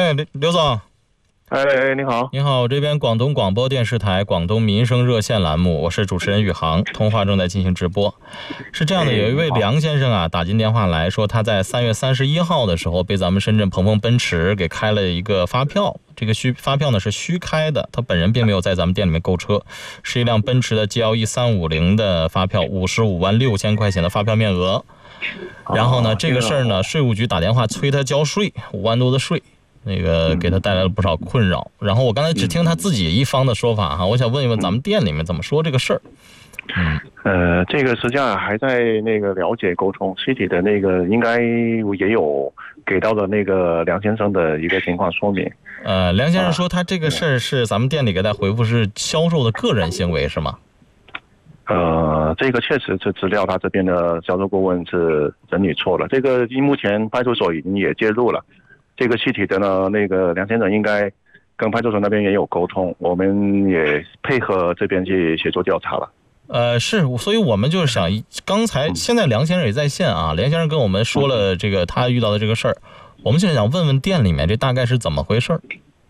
哎，刘总。 哎，你好， 你好，这边广东广播电视台广东民生热线栏目，我是主持人宇航，通话正在进行直播。是这样的，有一位梁先生啊，打进电话来说，他在3月31号的时候被咱们深圳鹏鹏奔驰给开了一个发票，这个发票呢是虚开的，他本人并没有在咱们店里面购车，是一辆奔驰的 GLE 350的发票，55万6千块钱的发票面额。然后呢，这个事儿呢，税务局打电话催他交税，5万多的税。那个给他带来了不少困扰，然后我刚才只听他自己一方的说法哈，我想问一问咱们店里面怎么说这个事儿。 这个实际上还在那个了解沟通，具体的那个应该也有给到的那个梁先生的一个情况说明。 梁先生说他这个事儿是咱们店里给他回复是销售的个人行为是吗？ 这个确实是资料他这边的销售顾问是整理错了，这个目前派出所已经也介入了。这个具体的呢，那个梁先生应该跟派出所那边也有沟通，我们也配合这边去协助调查了。 是，所以我们就是想，刚才现在梁先生也在线啊，梁先生跟我们说了这个他遇到的这个事儿，我们现在想问问店里面这大概是怎么回事？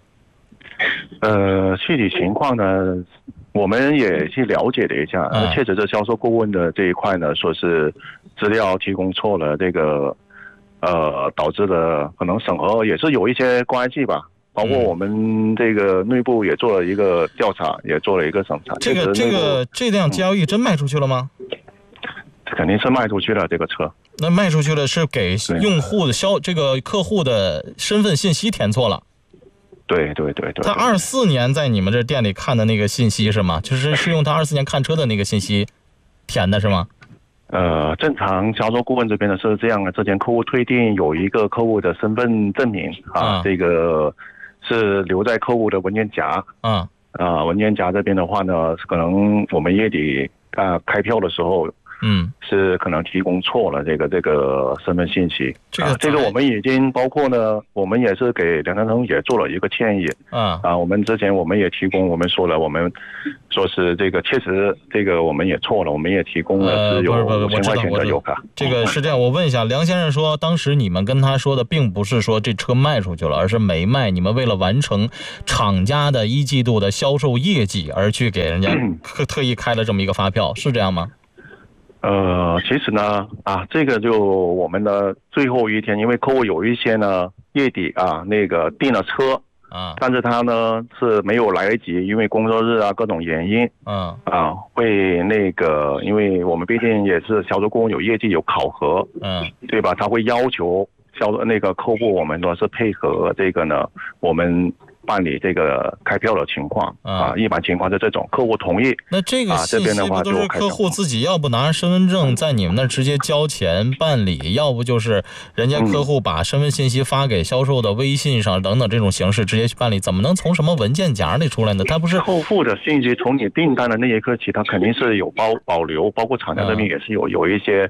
具体情况呢，我们也去了解了一下，确实这销售顾问的这一块呢，说是资料提供错了，这个。导致的可能审核也是有一些关系吧，包括我们这个内部也做了一个调查，也做了一个审查。这辆GLE真卖出去了吗？ 肯定是卖出去了这个车。 那卖出去了是给用户的这个客户的身份信息填错了。 对。 他24年在你们这店里看的那个信息是吗？就是用他24年看车的那个信息填的是吗？ 正常销售顾问这边的是这样的，之前客户退订有一个客户的身份证明这个是留在客户的文件夹文件夹这边的话呢，可能我们月底开票的时候是可能提供错了这个身份信息。这个我们已经包括呢，我们也是给梁先生也做了一个歉意我们之前我们也提供，我们说了，我们说是这个确实这个我们也错了，我们也提供了是有5000块钱的油卡。 这个是这样，我问一下，梁先生说当时你们跟他说的并不是说这车卖出去了，而是没卖，你们为了完成厂家的1季度的销售业绩而去给人家特意开了这么一个发票，是这样吗？ 其实呢，这个就我们的最后一天，因为客户有一些呢月底那个订了车但是他呢是没有来得及，因为工作日各种原因会那个，因为我们毕竟也是销售顾问，有业绩有考核对吧？他会要求那个客户，我们说是配合这个呢，我们办理这个开票的情况一般情况是这种，客户同意。 那这个信息不都是客户自己要不拿身份证在你们那直接交钱办理，要不就是人家客户把身份信息发给销售的微信上等等这种形式直接去办理，怎么能从什么文件夹里出来呢？他不是客户的信息从你订单的那一刻起，他肯定是有保留，包括厂家这边也是有一些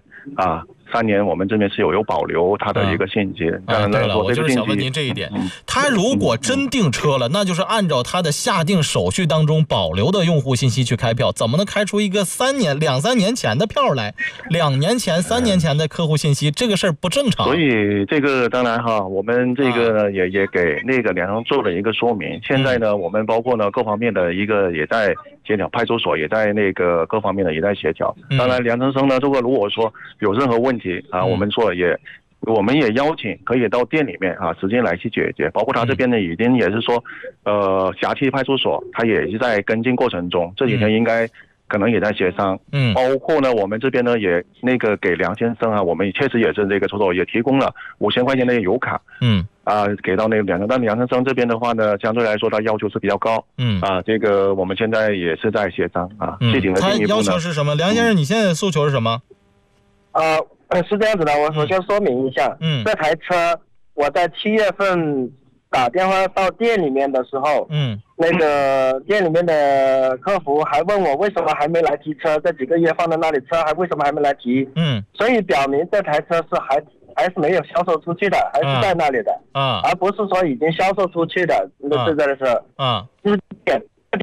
3年我们这边是有保留他的一个信息。 对了，我就是想问您这一点，他如果真订车了，那就是按照他的下订手续当中保留的用户信息去开票，怎么能开出一个2、3年前的票来？2年前、3年前的客户信息，这个事儿不正常。 所以这个当然我们这个也给那个梁生做了一个说明。现在呢，我们包括呢各方面的一个也在协调，派出所也在那个各方面的也在协调。当然，梁先生呢，如果说有任何问题我们说我们也邀请可以到店里面直接来去解决，包括他这边呢已经也是说辖区派出所他也是在跟进过程中，这几天应该可能也在协商包括呢我们这边呢也那个给梁先生我们确实也是这个出手也提供了5000块钱的油卡给到那个梁先生，但梁先生这边的话呢相对来说他要求是比较高这个我们现在也是在协商具体的进一步呢。 他要求是什么？梁先生你现在的诉求是什么？ 是这样子的，我首先说明一下这台车我在7月份打电话到店里面的时候那个店里面的客服还问我为什么还没来提车，这几个月放在那里车还为什么还没来提所以表明这台车是还是没有销售出去的，还是在那里的而不是说已经销售出去的这个是这是点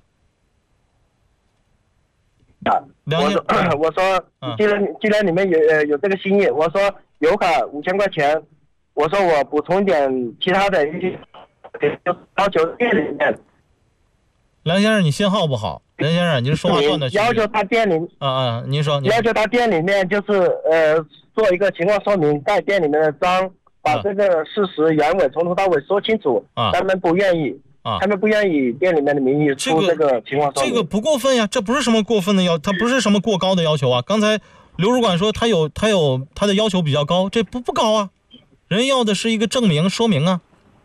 我说既然你们有这个心意，我说油卡5000块钱，我说我补充点其他的一些要求店里面。 梁先生，你信号不好。梁先生，你是说话断的。 要求他店里您说。 要求他店里面就是做一个情况说明，在店里面的章，把这个事实原委从头到尾说清楚。他们不愿意。他们不愿意店里面的名义出这个情况说明。 这个不过分呀，这不是什么过分的他不是什么过高的要求啊。刚才刘主管说他的要求比较高，这不高啊。人要的是一个证明说明啊。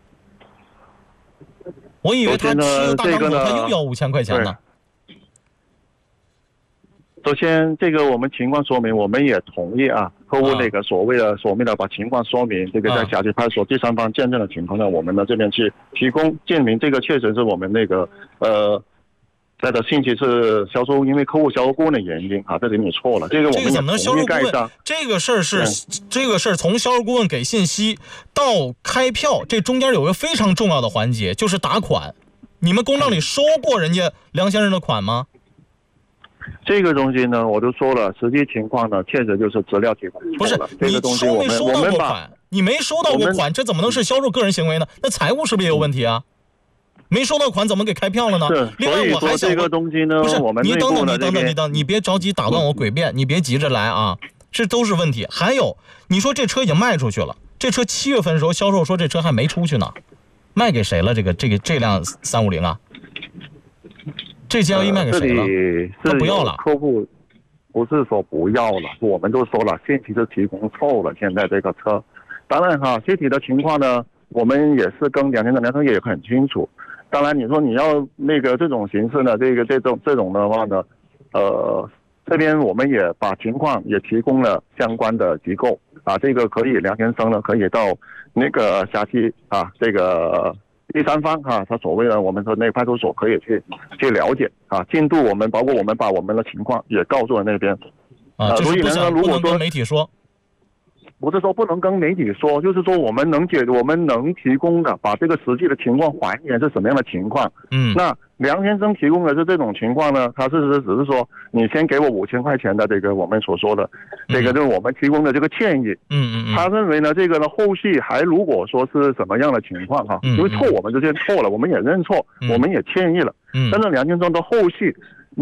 我以为他吃个大港口他又要5000块钱呢。 首先，这个我们情况说明，我们也同意啊。客户那个所谓的把情况说明，这个在辖区派出所第三方见证的情况呢，我们呢这边去提供证明，这个确实是我们那个在的信息是销售，因为客户销售顾问的原因啊，这里你错了，这个我们怎么能销售顾问？这个事儿从销售顾问给信息到开票，这中间有个非常重要的环节，就是打款。你们公证里收过人家梁先生的款吗？ 这个东西呢，我都说了，实际情况呢，确实就是资料提供错了。 不是，你收没收到过款？你没收到过款，这怎么能是销售个人行为呢？那财务是不是也有问题啊？没收到款怎么给开票了呢？另外我还想这个东西呢， 不是你等，你别着急打断我诡辩，你别急着来啊，这都是问题。还有，你说这车已经卖出去了，这车7月份的时候销售说这车还没出去呢，卖给谁了？这辆350啊？这711卖给谁了？他不要了。 客户不是说不要了，我们都说了，信息是提供错了。现在这个车，当然哈，具体的情况呢，我们也是跟梁先生也很清楚。当然，你说你要那个这种形式呢，这种的话呢，这边我们也把情况也提供了相关的机构啊，这个可以梁先生呢可以到那个辖区啊这个。第三方他所谓的我们说那个派出所可以去了解进度，我们包括我们把我们的情况也告诉了那边所以呢，如果说跟媒体说， 不是说不能跟媒体说，就是说我们能提供的，把这个实际的情况还原是什么样的情况。那梁先生提供的是这种情况呢，他只是说你先给我5000块钱的这个我们所说的这个就是我们提供的这个歉意。他认为呢这个呢后续还如果说是什么样的情况因为错我们就先错了，我们也认错，我们也歉意了。但是梁先生的后续